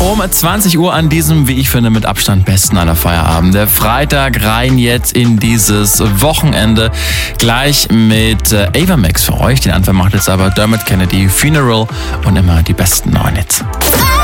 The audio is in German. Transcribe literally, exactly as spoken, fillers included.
Um zwanzig Uhr an diesem, wie ich finde, mit Abstand besten aller Feierabende. Freitag rein jetzt in dieses Wochenende. Gleich mit Ava Max für euch. Den Anfang macht jetzt aber Dermot Kennedy, Funeral und immer die besten neuen Hits.